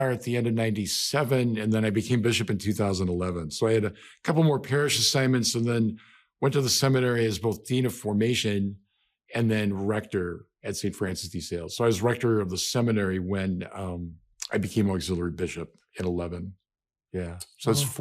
at the end of 97, and then I became bishop in 2011. So I had a couple more parish assignments and then went to the seminary as both dean of formation and then rector at St. Francis de Sales. So I was rector of the seminary when I became auxiliary bishop in 11. Yeah. So it's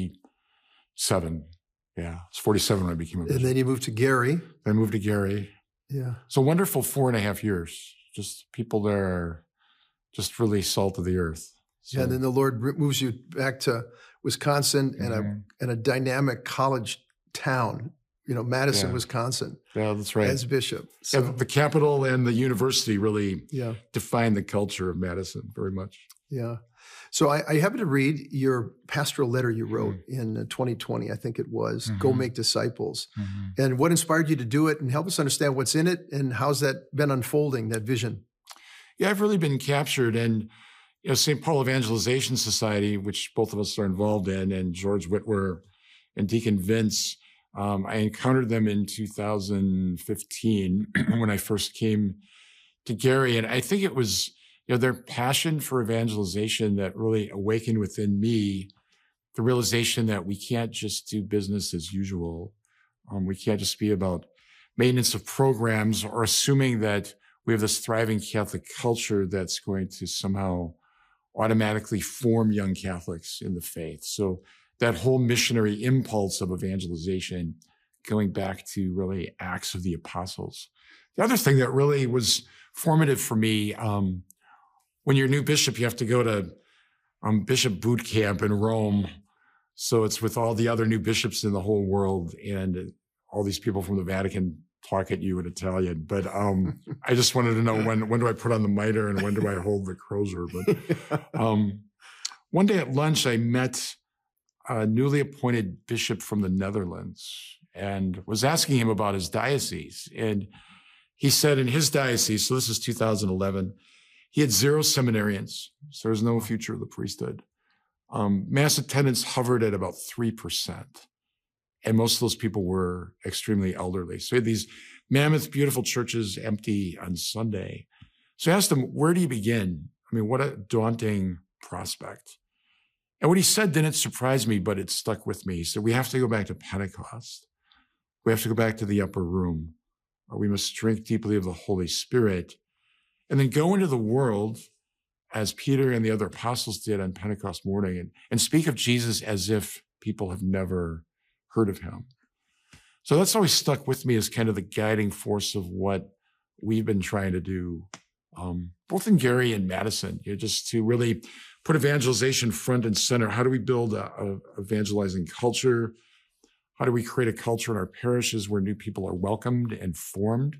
47. Yeah. It's 47 when I became a bishop. And then you moved to Gary. I moved to Gary. Yeah. So wonderful 4.5 years. Just people there are just really salt of the earth. So, Yeah, and then the Lord moves you back to Wisconsin and a dynamic college town, Madison, Wisconsin. Yeah, that's right. As bishop. So, yeah, the capital and the university really yeah. define the culture of Madison very much. Yeah. So I happened to read your pastoral letter you wrote in 2020, I think it was, Go Make Disciples. And what inspired you to do it, and help us understand what's in it and how's that been unfolding, that vision? Yeah, I've really been captured. And St. Paul Evangelization Society, which both of us are involved in, and George Whitwer and Deacon Vince, I encountered them in 2015 when I first came to Gary. And I think it was their passion for evangelization that really awakened within me the realization that we can't just do business as usual. We can't just be about maintenance of programs or assuming that we have this thriving Catholic culture that's going to somehow automatically form young Catholics in the faith. So that whole missionary impulse of evangelization, going back to really Acts of the Apostles. The other thing that really was formative for me, when you're a new bishop, you have to go to bishop boot camp in Rome. So it's with all the other new bishops in the whole world and all these people from the Vatican talk at you in Italian. But I just wanted to know when do I put on the mitre and when do I hold the crozier? But one day at lunch, I met a newly appointed bishop from the Netherlands and was asking him about his diocese. And he said in his diocese, so this is 2011, he had 0 seminarians, so there's no future of the priesthood. Mass attendance hovered at about 3%. And most of those people were extremely elderly. So he had these mammoth, beautiful churches empty on Sunday. So I asked him, where do you begin? I mean, what a daunting prospect. And what he said didn't surprise me, but it stuck with me. He said, we have to go back to Pentecost. We have to go back to the upper room. We must drink deeply of the Holy Spirit and then go into the world as Peter and the other apostles did on Pentecost morning and speak of Jesus as if people have never heard of him. So that's always stuck with me as kind of the guiding force of what we've been trying to do, both in Gary and Madison, just to really put evangelization front and center. How do we build a evangelizing culture? How do we create a culture in our parishes where new people are welcomed and formed?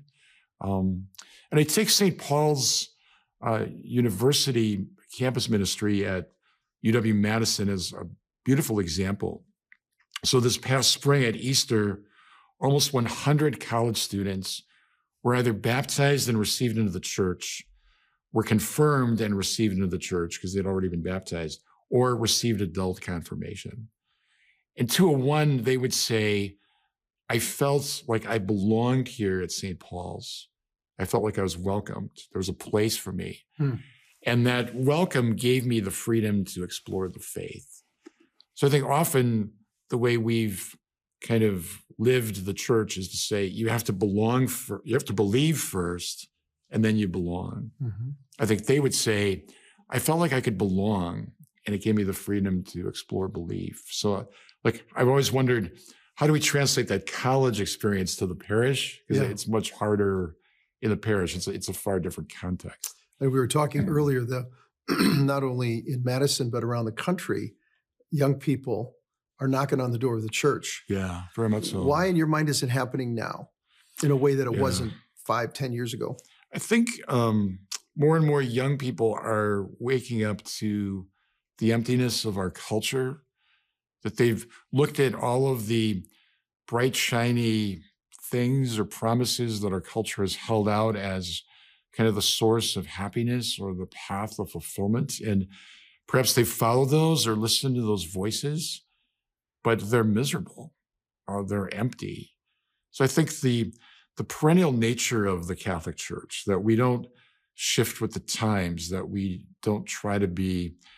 And I take St. Paul's University campus ministry at UW-Madison as a beautiful example. So this past spring at Easter, almost 100 college students were either baptized and received into the church, were confirmed and received into the church because they'd already been baptized, or received adult confirmation. And 201, they would say, I felt like I belonged here at St. Paul's. I felt like I was welcomed. There was a place for me. And that welcome gave me the freedom to explore the faith. So I think often the way we've kind of lived the church is to say, you have to you have to believe first, and then you belong. I think they would say, I felt like I could belong, and it gave me the freedom to explore belief. So I've always wondered, how do we translate that college experience to the parish? Because it's much harder in the parish. It's a far different context. And we were talking earlier, not only in Madison, but around the country, young people are knocking on the door of the church. Yeah, very much so. Why in your mind is it happening now in a way that it wasn't 5-10 years ago? I think more and more young people are waking up to the emptiness of our culture, that they've looked at all of the bright, shiny things or promises that our culture has held out as kind of the source of happiness or the path of fulfillment. And perhaps they follow those or listen to those voices, but they're miserable or they're empty. So I think the perennial nature of the Catholic Church, that we don't shift with the times, that we don't try to be